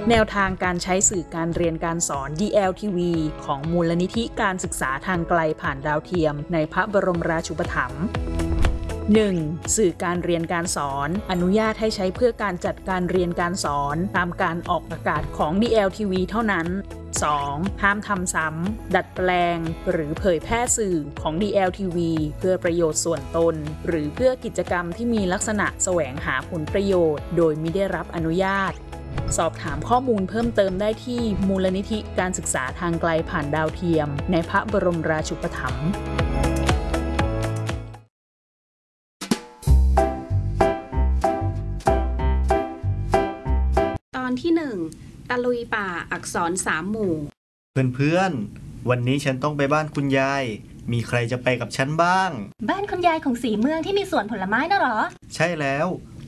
แนวทางการใช้สื่อการเรียนการสอน DLTV ของมูลนิธิการศึกษาทางไกลผ่านดาวเทียมในพระบรมราชูปถัมภ์ 1. สื่อการเรียนการสอนอนุญาตให้ใช้เพื่อการจัดการเรียนการสอนตามการออกอากาศของ DLTV เท่านั้น 2. ห้ามทำซ้ำดัดแปลงหรือเผยแพร่สื่อของ DLTV เพื่อประโยชน์ส่วนตนหรือเพื่อกิจกรรมที่มีลักษณะแสวงหาผลประโยชน์โดยมิได้รับอนุญาตสอบถามข้อมูลเพิ่มเติมได้ที่มูลนิธิการศึกษาทางไกลผ่านดาวเทียมในพระบรมราชูปถัมภ์ตอนที่1ตะลุยป่าอักษร3หมู่เพื่อนๆวันนี้ฉันต้องไปบ้านคุณยายมีใครจะไปกับฉันบ้างบ้านคุณยายของสีเมืองที่มีสวนผลไม้น่ะหรอใช่แล้ว